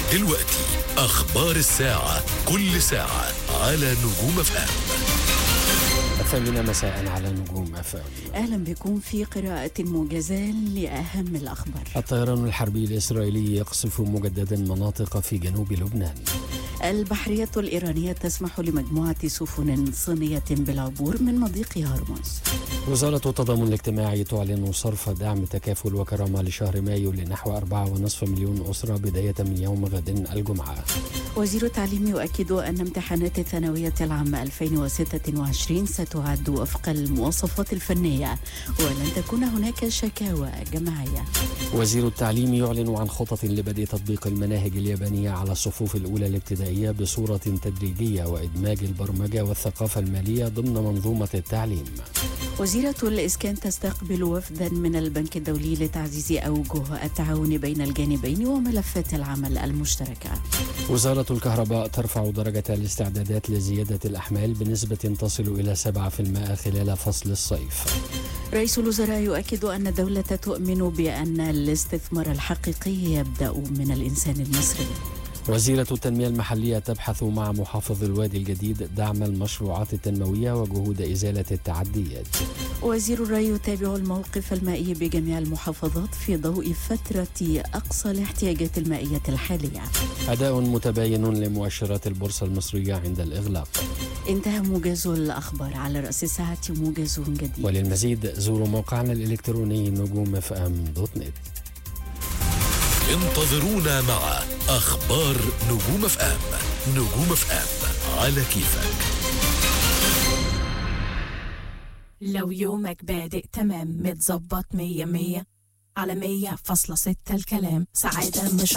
دلوقتي أخبار الساعة، كل ساعة على نجوم FM. 8 مساء على نجوم FM. أهلا بكم في قراءة موجزة لأهم الأخبار. الطيران الحربي الإسرائيلي يقصف مجددا مناطق في جنوب لبنان. البحرية الإيرانية تسمح لمجموعة سفن صينية بالعبور من مضيق هرمز. وزارة التضامن الاجتماعي تعلن صرف دعم تكافل وكرامة لشهر مايو لنحو 4.5 مليون أسرة بداية من يوم غد الجمعة. وزير التعليم يؤكد أن امتحانات الثانوية العامة 2026 ستعد وفق المواصفات الفنية ولن تكون هناك شكاوى جماعية. وزير التعليم يعلن عن خطط لبدء تطبيق المناهج اليابانية على الصفوف الأولى الابتدائية بصورة تدريجية وإدماج البرمجة والثقافة المالية ضمن منظومة التعليم. وزيرة الإسكان تستقبل وفدا من البنك الدولي لتعزيز أوجه التعاون بين الجانبين وملفات العمل المشتركة. وزارة الكهرباء ترفع درجة الاستعدادات لزيادة الأحمال بنسبة تصل إلى 7% خلال فصل الصيف. رئيس الوزراء يؤكد أن الدولة تؤمن بأن الاستثمار الحقيقي يبدأ من الإنسان المصري. وزيرة التنمية المحلية تبحث مع محافظ الوادي الجديد دعم المشروعات التنموية وجهود إزالة التعديات. وزير الري يتابع الموقف المائي بجميع المحافظات في ضوء فترة أقصى الاحتياجات المائية الحالية. أداء متباين لمؤشرات البورصة المصرية عند الإغلاق. انتهى موجز الأخبار. على رأس الساعة موجز جديد. وللمزيد زوروا موقعنا الإلكتروني نجوم.fm.net. انتظرونا مع أخبار نجوم FM. نجوم FM على كيفك. لو يومك بادئ تمام متظبط 100 على 100.6 الكلام سعادة مش